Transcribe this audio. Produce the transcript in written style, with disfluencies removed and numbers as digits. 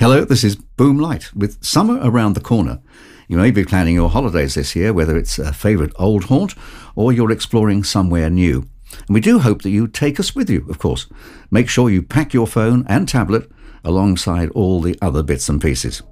Hello, this is Boom Light. With summer around the corner, you may be planning your holidays this year, whether it's a favourite old haunt or you're exploring somewhere new. And we do hope that you take us with you, of course. Make sure you pack your phone and tablet alongside all the other bits and pieces.